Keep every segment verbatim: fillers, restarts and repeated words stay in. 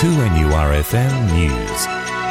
two N U R F M News.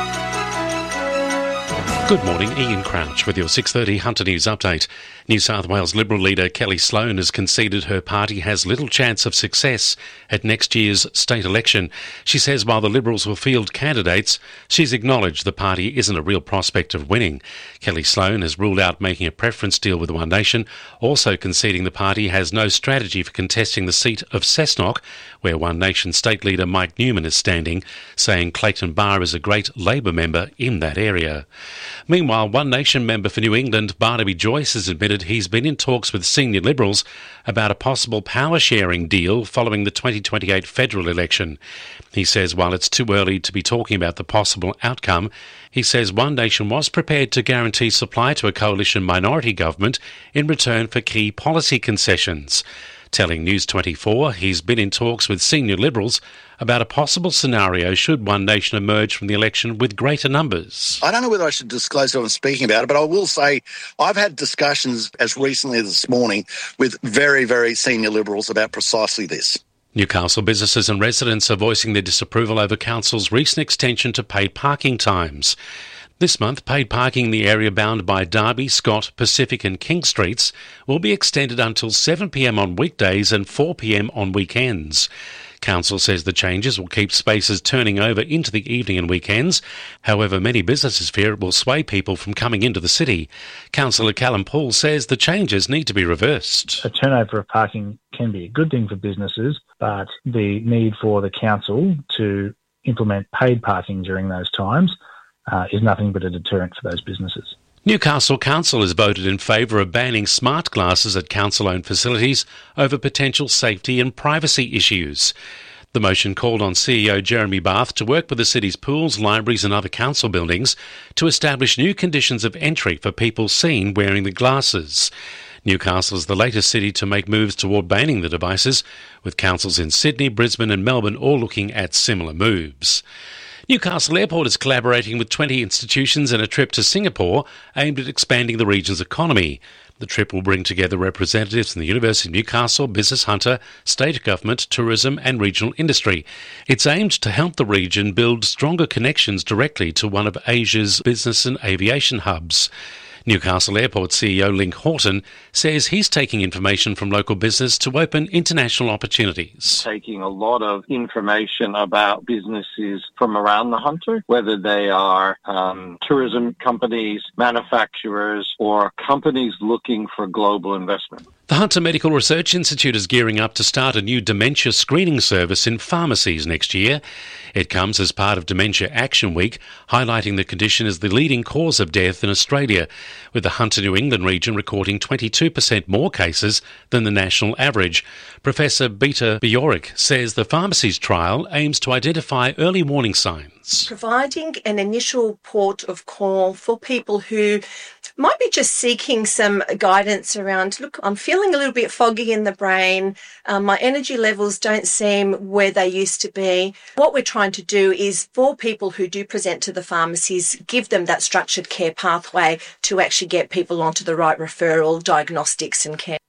Good morning, Ian Crouch with your six thirty Hunter News update. New South Wales Liberal leader Kelly Sloan has conceded her party has little chance of success at next year's state election. She says while the Liberals will field candidates, she's acknowledged the party isn't a real prospect of winning. Kelly Sloan has ruled out making a preference deal with One Nation, also conceding the party has no strategy for contesting the seat of Cessnock, where One Nation state leader Mike Newman is standing, saying Clayton Barr is a great Labor member in that area. Meanwhile, One Nation member for New England, Barnaby Joyce, has admitted he's been in talks with senior Liberals about a possible power-sharing deal following the twenty twenty-eight federal election. He says while it's too early to be talking about the possible outcome, he says One Nation was prepared to guarantee supply to a coalition minority government in return for key policy concessions. Telling News twenty-four he's been in talks with senior Liberals about a possible scenario should One Nation emerge from the election with greater numbers. I don't know whether I should disclose what I'm speaking about, but I will say I've had discussions as recently as this morning with very, very senior Liberals about precisely this. Newcastle businesses and residents are voicing their disapproval over Council's recent extension to paid parking times. This month, paid parking in the area bound by Derby, Scott, Pacific and King Streets will be extended until seven p m on weekdays and four p m on weekends. Council says the changes will keep spaces turning over into the evening and weekends. However, many businesses fear it will sway people from coming into the city. Councillor Callum Poole says the changes need to be reversed. A turnover of parking can be a good thing for businesses, but the need for the council to implement paid parking during those times Uh, is nothing but a deterrent for those businesses. Newcastle Council has voted in favour of banning smart glasses at council-owned facilities over potential safety and privacy issues. The motion called on C E O Jeremy Bath to work with the city's pools, libraries and other council buildings to establish new conditions of entry for people seen wearing the glasses. Newcastle is the latest city to make moves toward banning the devices, with councils in Sydney, Brisbane and Melbourne all looking at similar moves. Newcastle Airport is collaborating with twenty institutions in a trip to Singapore aimed at expanding the region's economy. The trip will bring together representatives from the University of Newcastle, Business Hunter, state government, tourism and regional industry. It's aimed to help the region build stronger connections directly to one of Asia's business and aviation hubs. Newcastle Airport C E O Link Horton says he's taking information from local business to open international opportunities. Taking a lot of information about businesses from around the Hunter, whether they are um, tourism companies, manufacturers, or companies looking for global investment. The Hunter Medical Research Institute is gearing up to start a new dementia screening service in pharmacies next year. It comes as part of Dementia Action Week, highlighting the condition as the leading cause of death in Australia, with the Hunter New England region recording twenty-two percent more cases than the national average. Professor Beta Bjork says the pharmacies trial aims to identify early warning signs. Providing an initial port of call for people who might be just seeking some guidance around, look, I'm feeling a little bit foggy in the brain, um, my energy levels don't seem where they used to be. What we're trying to do is for people who do present to the pharmacies, give them that structured care pathway to actually get people onto the right referral, diagnostics and care.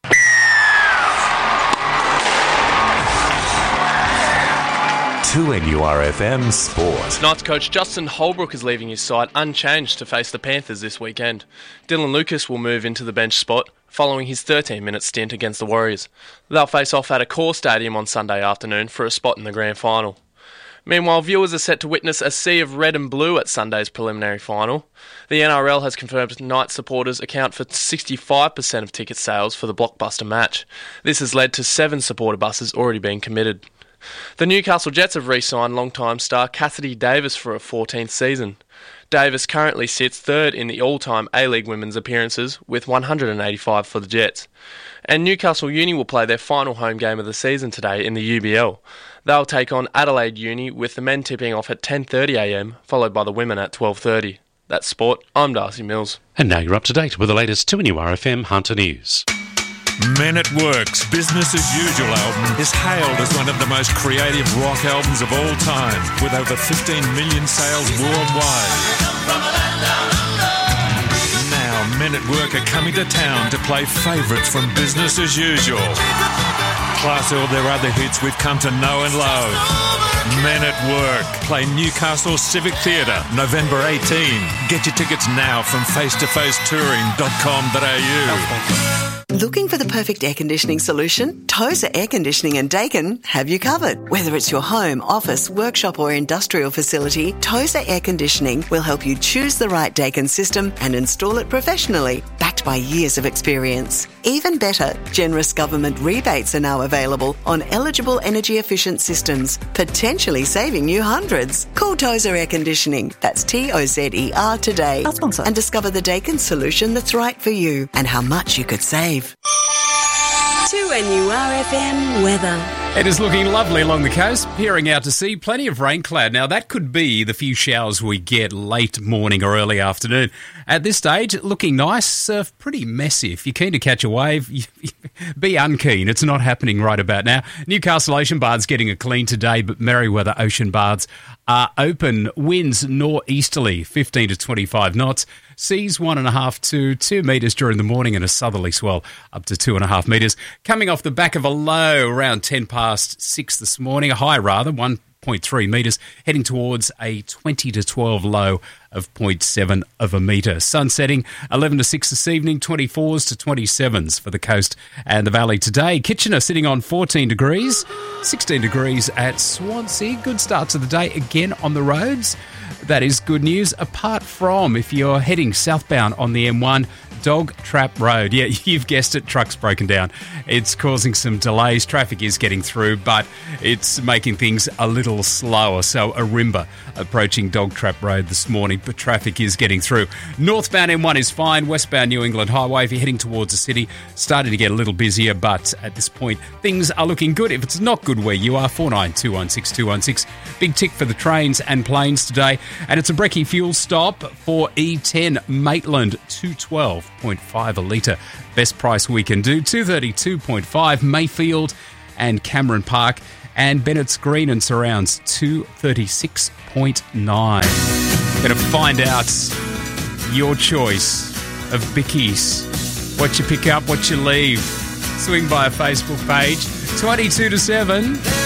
two N U R F M Sport. Knights coach Justin Holbrook is leaving his side unchanged to face the Panthers this weekend. Dylan Lucas will move into the bench spot following his thirteen-minute stint against the Warriors. They'll face off at Accor Stadium on Sunday afternoon for a spot in the grand final. Meanwhile, viewers are set to witness a sea of red and blue at Sunday's preliminary final. The N R L has confirmed Knights supporters account for sixty-five percent of ticket sales for the blockbuster match. This has led to seven supporter buses already being committed. The Newcastle Jets have re-signed long-time star Cassidy Davis for a fourteenth season. Davis currently sits third in the all-time A-League women's appearances with one hundred eighty-five for the Jets. And Newcastle Uni will play their final home game of the season today in the U B L. They'll take on Adelaide Uni with the men tipping off at ten thirty a m, followed by the women at twelve thirty. That's sport. I'm Darcy Mills. And now you're up to date with the latest two N U R F M Hunter News. Men at Work's Business as Usual album is hailed as one of the most creative rock albums of all time, with over fifteen million sales worldwide. Now, Men at Work are coming to town to play favourites from Business as Usual, plus all their other hits we've come to know and love. Men at Work. Play Newcastle Civic Theatre, November eighteenth. Get your tickets now from face to face touring dot com dot a u. Looking for the perfect air conditioning solution? Tozer Air Conditioning and Dakin have you covered. Whether it's your home, office, workshop or industrial facility, Tozer Air Conditioning will help you choose the right Dakin system and install it professionally, backed by years of experience. Even better, generous government rebates are now available on eligible energy efficient systems, potentially saving you hundreds. Call Tozer Air Conditioning, that's T O Z E R today, our sponsor, and discover the Dakin solution that's right for you and how much you could save. two N U R F M weather. It is looking lovely along the coast, peering out to sea, plenty of rain cloud. Now, that could be the few showers we get late morning or early afternoon. At this stage, looking nice, surf pretty messy. If you're keen to catch a wave, be unkeen. It's not happening right about now. Newcastle Ocean Bath's getting a clean today, but Merewether Ocean Baths are open. Winds northeasterly, fifteen to twenty-five knots. Seas one and a half to two metres during the morning and a southerly swell up to two and a half metres. Coming off the back of a low around ten past six this morning, a high rather, one point three metres, heading towards a twenty to twelve low of zero point seven of a metre. Sun setting eleven to six this evening, twenty-fours to twenty-sevens for the coast and the valley today. Kitchener sitting on fourteen degrees, sixteen degrees at Swansea. Good start to the day again on the roads. That is good news, apart from if you're heading southbound on the M one, Dog Trap Road. Yeah, you've guessed it, truck's broken down. It's causing some delays. Traffic is getting through, but it's making things a little slower. So Arimba approaching Dog Trap Road this morning, but traffic is getting through. Northbound M one is fine. Westbound New England Highway, if you're heading towards the city, starting to get a little busier, but at this point, things are looking good. If it's not good where you are, four nine two one six two one six. Big tick for the trains and planes today. And it's a brekkie fuel stop for E ten Maitland, two twelve point five a litre. Best price we can do, two thirty-two point five. Mayfield and Cameron Park. And Bennett's Green and Surrounds, two thirty-six point nine. Going to find out your choice of bickies. What you pick up, what you leave. Swing by a Facebook page. twenty-two to seven.